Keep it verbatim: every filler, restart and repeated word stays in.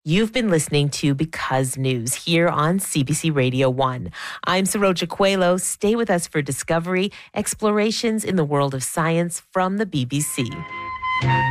You've been listening to Because News here on C B C Radio one. I'm Saroja Coelho. Stay with us for Discovery, explorations in the world of science from the B B C.